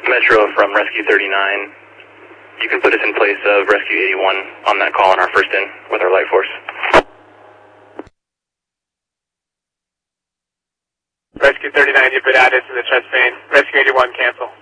Metro from Rescue 39. You can put us in place of Rescue 81 on that call on our first in with our light force. Rescue 39, you've been added to the chest vein. Rescue 81, cancel.